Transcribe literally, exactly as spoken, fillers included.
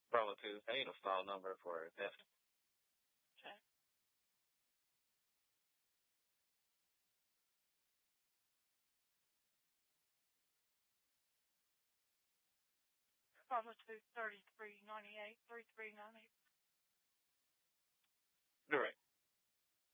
Problem two, I need a file number for theft. Okay. Problem two, thirty-three ninety-eight, thirty-three ninety-eight. Correct.